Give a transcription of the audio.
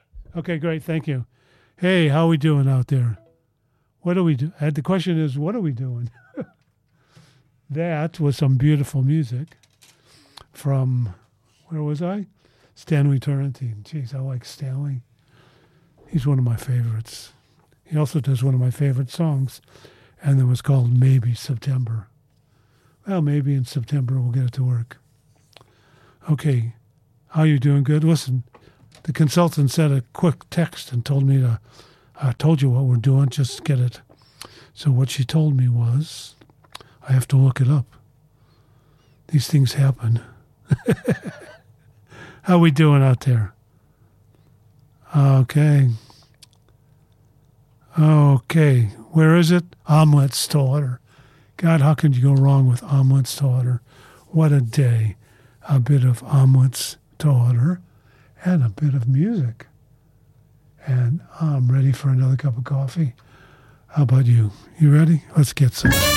Okay, great. Thank you. Hey, how are we doing out there? What do we do? The question is, what are we doing? That was some beautiful music from, where was I? Stanley Turrentine. Jeez, I like Stanley. He's one of my favorites. He also does one of my favorite songs, and it was called Maybe September. Well, maybe in September we'll get it to work. Okay, how you doing? Good? Listen, the consultant sent a quick text and told me to, I told you what we're doing, just get it. So what she told me was, I have to look it up. These things happen. How we doing out there? Okay. Okay. Where is it? Omelets to order. God, how can you go wrong with omelets to order? What a day. A bit of omelets to order and a bit of music. And I'm ready for another cup of coffee. How about you? You ready? Let's get some.